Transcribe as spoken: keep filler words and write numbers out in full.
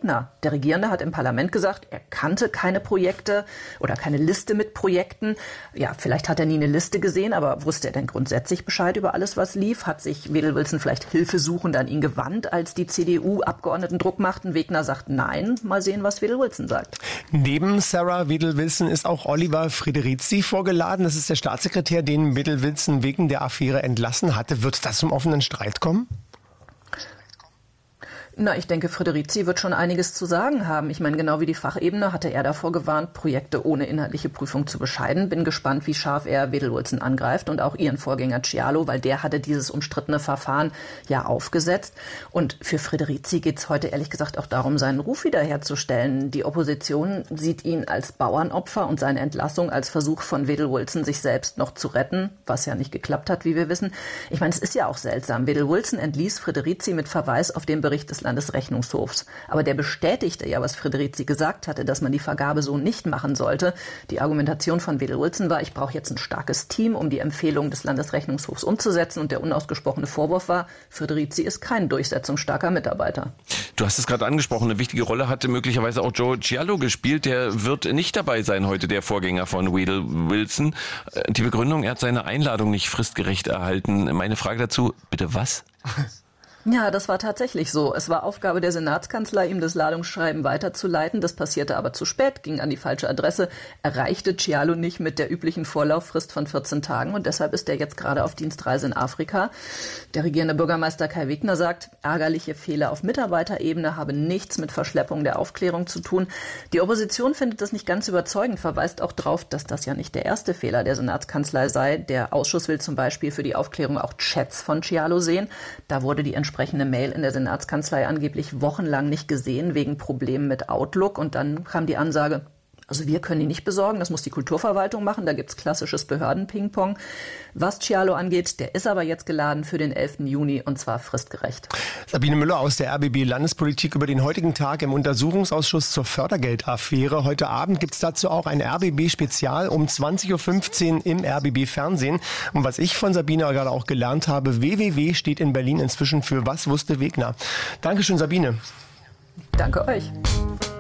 Wegner. Der Regierende hat im Parlament gesagt, er kannte keine Projekte oder keine Liste mit Projekten. Ja, vielleicht hat er nie eine Liste gesehen, aber wusste er denn grundsätzlich Bescheid über alles, was lief? Hat sich Wedel-Wilson vielleicht hilfesuchend an ihn gewandt, als die C D U-Abgeordneten Druck machten? Wegner sagt nein. Mal sehen, was Wedel-Wilson sagt. Neben Sarah Wedel-Wilson ist auch Oliver Frederici vorgeladen. Das ist der Staatssekretär, den Wedel-Wilson wegen der Affäre entlassen hatte. Wird das zum offenen Streit kommen? Na, ich denke, Frederici wird schon einiges zu sagen haben. Ich meine, genau wie die Fachebene hatte er davor gewarnt, Projekte ohne inhaltliche Prüfung zu bescheiden. Bin gespannt, wie scharf er Wedel-Wilson angreift und auch ihren Vorgänger Cialo, weil der hatte dieses umstrittene Verfahren ja aufgesetzt. Und für Frederici geht es heute ehrlich gesagt auch darum, seinen Ruf wiederherzustellen. Die Opposition sieht ihn als Bauernopfer und seine Entlassung als Versuch von Wedel-Wilson, sich selbst noch zu retten, was ja nicht geklappt hat, wie wir wissen. Ich meine, es ist ja auch seltsam. Wedel-Wilson entließ Frederici mit Verweis auf den Bericht des Landesrechnungshofs. Aber der bestätigte ja, was Frederici gesagt hatte, dass man die Vergabe so nicht machen sollte. Die Argumentation von Wedel-Wilson war, ich brauche jetzt ein starkes Team, um die Empfehlung des Landesrechnungshofs umzusetzen. Und der unausgesprochene Vorwurf war, Frederici ist kein durchsetzungsstarker Mitarbeiter. Du hast es gerade angesprochen, eine wichtige Rolle hatte möglicherweise auch Joe Cialo gespielt. Der wird nicht dabei sein heute, der Vorgänger von Wedel-Wilson. Die Begründung, er hat seine Einladung nicht fristgerecht erhalten. Meine Frage dazu, bitte was? Ja, das war tatsächlich so. Es war Aufgabe der Senatskanzlei, ihm das Ladungsschreiben weiterzuleiten. Das passierte aber zu spät, ging an die falsche Adresse, erreichte Cialo nicht mit der üblichen Vorlauffrist von vierzehn Tagen und deshalb ist er jetzt gerade auf Dienstreise in Afrika. Der regierende Bürgermeister Kai Wegner sagt, ärgerliche Fehler auf Mitarbeiterebene haben nichts mit Verschleppung der Aufklärung zu tun. Die Opposition findet das nicht ganz überzeugend, verweist auch darauf, dass das ja nicht der erste Fehler der Senatskanzlei sei. Der Ausschuss will zum Beispiel für die Aufklärung auch Chats von Cialo sehen. Da wurde die entsprechende Mail in der Senatskanzlei angeblich wochenlang nicht gesehen wegen Problemen mit Outlook. Und dann kam die Ansage, also wir können die nicht besorgen, das muss die Kulturverwaltung machen, da gibt's klassisches Behörden-Ping-Pong. Was Cialo angeht, der ist aber jetzt geladen für den elften Juni und zwar fristgerecht. Sabine Müller aus der R B B Landespolitik über den heutigen Tag im Untersuchungsausschuss zur Fördergeldaffäre. Heute Abend gibt's dazu auch ein R B B-Spezial um zwanzig Uhr fünfzehn im R B B Fernsehen. Und was ich von Sabine gerade auch gelernt habe, W W W steht in Berlin inzwischen für Was wusste Wegner. Dankeschön, Sabine. Danke euch.